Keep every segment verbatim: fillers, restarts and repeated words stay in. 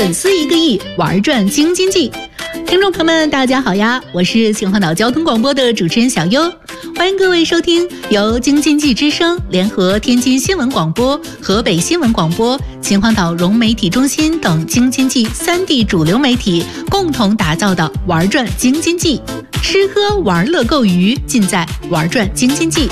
粉丝一个亿，玩转京津冀。听众朋友们大家好呀，我是秦皇岛交通广播的主持人小优，欢迎各位收听由京津冀之声联合天津新闻广播、河北新闻广播、秦皇岛融媒体中心等京津冀三地主流媒体共同打造的玩转京津冀，吃喝玩乐购娱尽在玩转京津冀。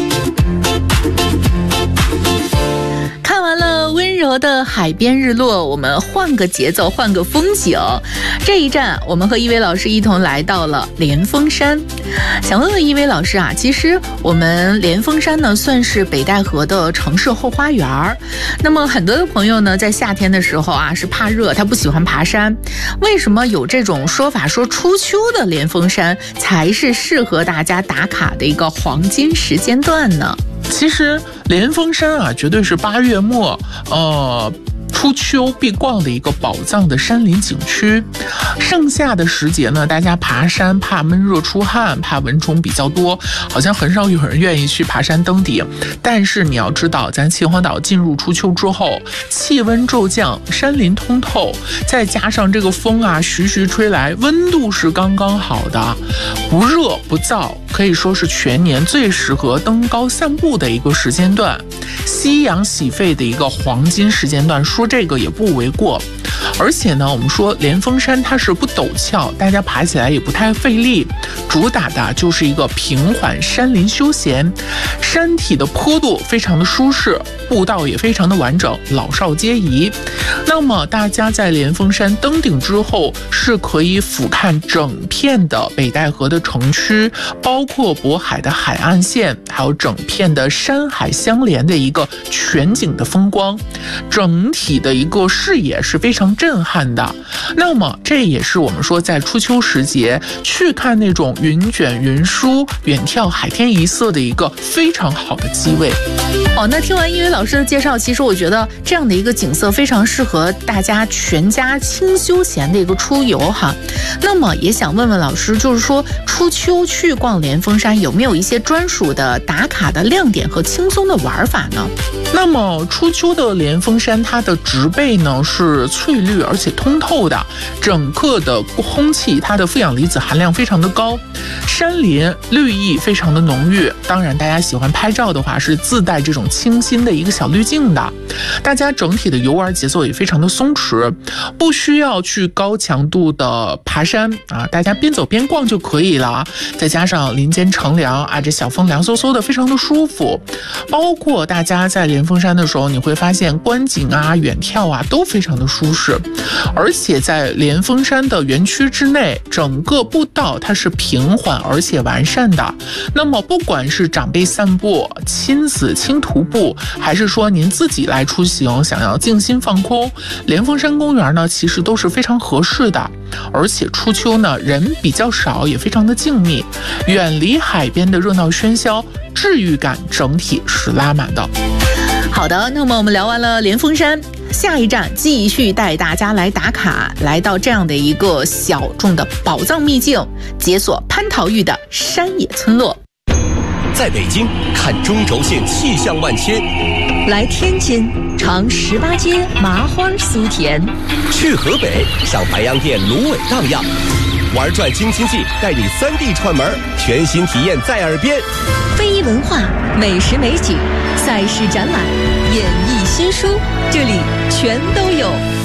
看完了温柔的海边日落，我们换个节奏，换个风景。这一站，我们和一位老师一同来到了莲峰山。想问问一位老师啊，其实我们莲峰山呢，算是北戴河的城市后花园。那么很多的朋友呢，在夏天的时候啊，是怕热，他不喜欢爬山。为什么有这种说法，说初秋的莲峰山才是适合大家打卡的一个黄金时间段呢？ 其实莲峰山啊，绝对是八月末，呃。初秋必逛的一个宝藏的山林景区。盛夏的时节呢，大家爬山怕闷热出汗，怕蚊虫比较多，好像很少有人愿意去爬山登顶。但是你要知道，咱秦皇岛进入初秋之后，气温骤降，山林通透，再加上这个风啊徐徐吹来，温度是刚刚好的，不热不燥，可以说是全年最适合登高散步的一个时间段，夕阳洗肺的一个黄金时间段，说这个也不为过。而且呢，我们说莲峰山它是不陡峭，大家爬起来也不太费力，主打的就是一个平缓山林休闲，山体的坡度非常的舒适，步道也非常的完整，老少皆宜。那么大家在莲峰山登顶之后，是可以俯瞰整片的北戴河的城区，包括渤海的海岸线，还有整片的山海相连的一个全景的风光，整体的一个视野是非常震撼的。那么这也是我们说在初秋时节去看那种云卷云舒、远眺海天一色的一个非常好的机位。 哦，那听完一位老师的介绍，其实我觉得这样的一个景色非常适合大家全家轻休闲的一个出游哈。那么也想问问老师，就是说初秋去逛莲峰山有没有一些专属的打卡的亮点和轻松的玩法呢？ 那么初秋的莲峰山，它的植被呢是翠绿而且通透的，整个的空气它的负氧离子含量非常的高，山林绿意非常的浓郁。当然大家喜欢拍照的话，是自带这种清新的一个小滤镜的。大家整体的游玩节奏也非常的松弛，不需要去高强度的爬山啊，大家边走边逛就可以了。再加上林间乘凉啊，这小风凉飕飕的，非常的舒服。包括大家在莲峰山的时候，你会发现观景啊、远眺啊都非常的舒适。而且在莲峰山的园区之内，整个步道它是平缓而且完善的。那么不管是长辈散步、亲子轻徒步，还是说您自己来出行想要静心放空，莲峰山公园呢其实都是非常合适的。而且初秋呢人比较少，也非常的静谧，远离海边的热闹喧嚣，治愈感整体是拉满的。 好的，那么我们聊完了莲峰山，下一站继续带大家来打卡，来到这样的一个小众的宝藏秘境，解锁蟠桃峪的山野村落。 在北京看中轴线气象万千， 来天津尝十八街麻花酥甜， 去河北赏白洋淀芦苇荡漾，玩转京津冀带你三地串门，全新体验在耳边。 非遗文化、美食美景、赛事展览、演艺新书，这里全都有。